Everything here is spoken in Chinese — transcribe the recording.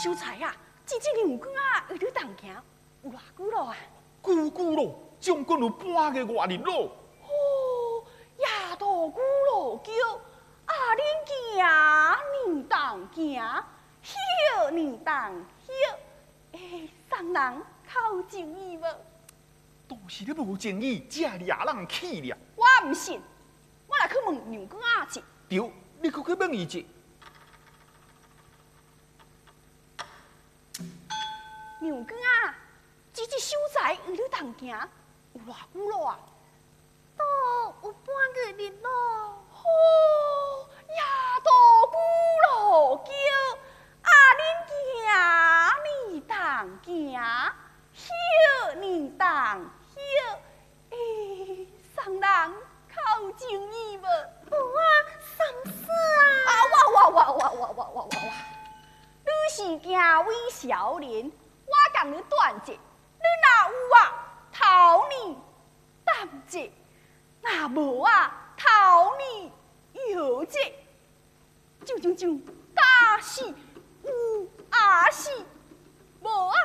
秀才啊，这牛角啊，为你当行有偌久咯啊？ 久咯，将近有半个月日咯。 哦，夜到鼓锣叫，啊恁行，你当行，晓你当晓，送人靠情义无？ 都是你无情义，这俩人气了。 我唔信，我来去问牛角啊去。 对，你去问伊一。 牛角啊，这秀才为你当行有偌久咯啊？ 都有半个月咯。 哦，夜到鼓锣叫，啊恁行，你当行，晓你当晓，送人靠情义无？ 无啊，什么啊？ 哇！你是行为少年，我共你断节，你若有啊，头你担节；若无啊，头你摇节。就，假是有啊是无啊